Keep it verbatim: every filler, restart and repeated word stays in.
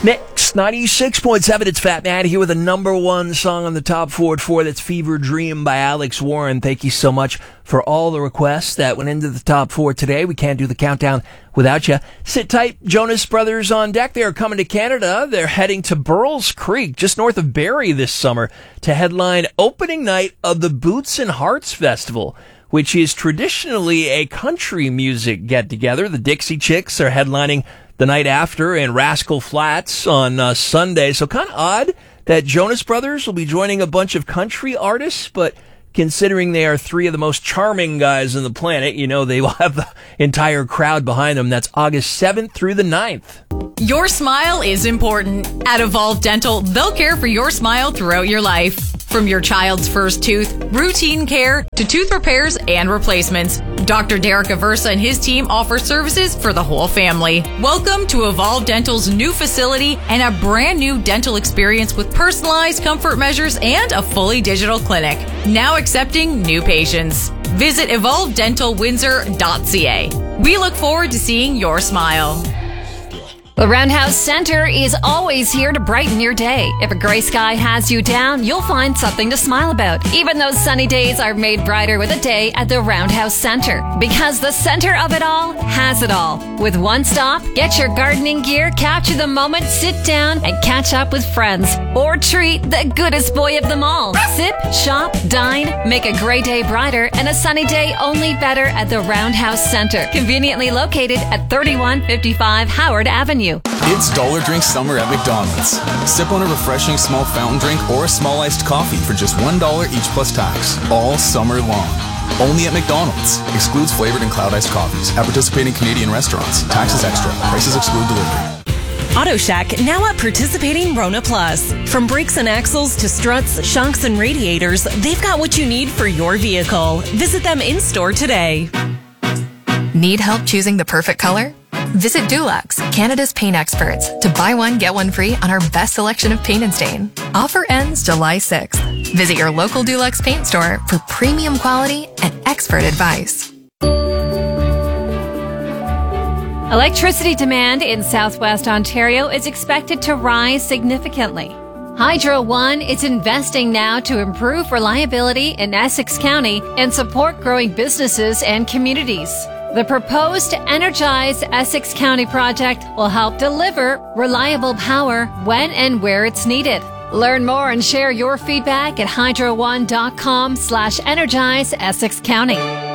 Mix ninety-six point seven, it's Fat Man here with the number one song on the top four at four. That's Fever Dream by Alex Warren. Thank you so much for all the requests that went into the top four today. We can't do the countdown without you. Sit tight, Jonas Brothers on deck. They are coming to Canada. They're heading to Burles Creek, just north of Barrie this summer, to headline opening night of the Boots and Hearts Festival, which is traditionally a country music get-together. The Dixie Chicks are headlining the night after in Rascal Flats on uh, Sunday. So kind of odd that Jonas Brothers will be joining a bunch of country artists, but considering they are three of the most charming guys on the planet, you know they will have the entire crowd behind them. That's August seventh through the ninth. Your smile is important. At Evolve Dental, they'll care for your smile throughout your life. From your child's first tooth, routine care, to tooth repairs and replacements, Doctor Derek Aversa and his team offer services for the whole family. Welcome to Evolve Dental's new facility and a brand new dental experience with personalized comfort measures and a fully digital clinic. Now accepting new patients. Visit evolve dental windsor dot c a. We look forward to seeing your smile. The Roundhouse Center is always here to brighten your day. If a gray sky has you down, you'll find something to smile about. Even those sunny days are made brighter with a day at the Roundhouse Center. Because the center of it all has it all. With one stop, get your gardening gear, capture the moment, sit down, and catch up with friends. Or treat the goodest boy of them all. Sip, shop, dine, make a gray day brighter and a sunny day only better at the Roundhouse Center. Conveniently located at thirty-one fifty-five Howard Avenue. It's Dollar Drink Summer at McDonald's. Sip on a refreshing small fountain drink or a small iced coffee for just one dollar each plus tax, all summer long. Only at McDonald's. Excludes flavored and cloud iced coffees at participating Canadian restaurants. Taxes extra. Prices exclude delivery. Auto Shack, now at participating Rona Plus. From brakes and axles to struts, shocks, and radiators, they've got what you need for your vehicle. Visit them in-store today. Need help choosing the perfect color? Visit Dulux, Canada's paint experts, to buy one, get one free on our best selection of paint and stain. Offer ends July sixth. Visit your local Dulux paint store for premium quality and expert advice. Electricity demand in southwest Ontario is expected to rise significantly. Hydro One is investing now to improve reliability in Essex County and support growing businesses and communities. The proposed Energize Essex County project will help deliver reliable power when and where it's needed. Learn more and share your feedback at hydro one dot com slash energize Essex County.